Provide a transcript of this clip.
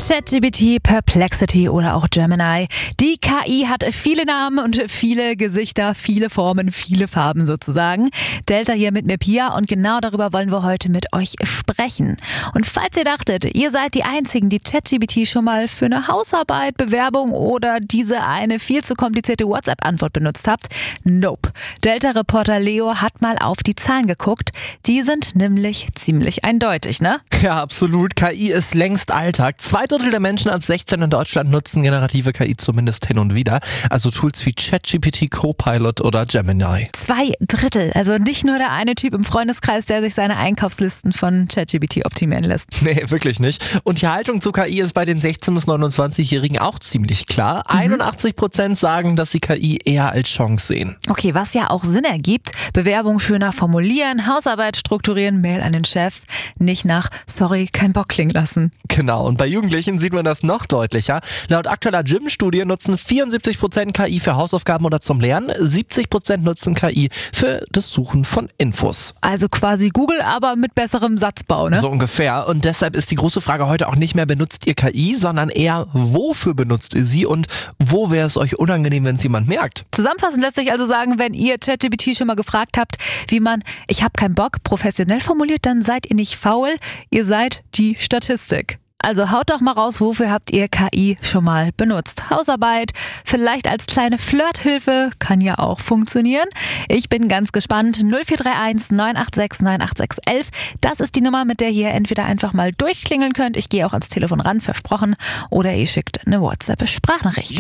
ChatGPT, Perplexity oder auch Gemini. Die KI hat viele Namen und viele Gesichter, viele Formen, viele Farben sozusagen. Delta hier mit mir, Pia, und genau darüber wollen wir heute mit euch sprechen. Und falls ihr dachtet, ihr seid die Einzigen, die ChatGPT schon mal für eine Hausarbeit, Bewerbung oder diese eine viel zu komplizierte WhatsApp-Antwort benutzt habt, nope. Delta-Reporter Leo hat mal auf die Zahlen geguckt. Die sind nämlich ziemlich eindeutig, ne? Ja, absolut. KI ist längst Alltag. 2/3 der Menschen ab 16 in Deutschland nutzen generative KI zumindest hin und wieder. Also Tools wie ChatGPT, Copilot oder Gemini. 2/3. Also nicht nur der eine Typ im Freundeskreis, der sich seine Einkaufslisten von ChatGPT optimieren lässt. Nee, wirklich nicht. Und die Haltung zu KI ist bei den 16- bis 29-Jährigen auch ziemlich klar. 81% sagen, dass sie KI eher als Chance sehen. Okay, was ja auch Sinn ergibt. Bewerbung schöner formulieren, Hausarbeit strukturieren, Mail an den Chef. Nicht nach sorry, kein Bock klingen lassen. Genau, und bei Jugendlichen sieht man das noch deutlicher. Laut aktueller Gym-Studie nutzen 74% KI für Hausaufgaben oder zum Lernen, 70% nutzen KI für das Suchen von Infos. Also quasi Google, aber mit besserem Satzbau, ne? So ungefähr. Und deshalb ist die große Frage heute auch nicht mehr, benutzt ihr KI, sondern eher, wofür benutzt ihr sie und wo wäre es euch unangenehm, wenn es jemand merkt? Zusammenfassend lässt sich also sagen, wenn ihr ChatGPT schon mal gefragt habt, wie man ich hab keinen Bock professionell formuliert, dann seid ihr nicht faul, ihr seid die Statistik. Also haut doch mal raus, wofür habt ihr KI schon mal benutzt? Hausarbeit, vielleicht als kleine Flirthilfe, kann ja auch funktionieren. Ich bin ganz gespannt. 0431 986 986 11. Das ist die Nummer, mit der ihr entweder einfach mal durchklingeln könnt. Ich gehe auch ans Telefon ran, versprochen. Oder ihr schickt eine WhatsApp-Sprachnachricht.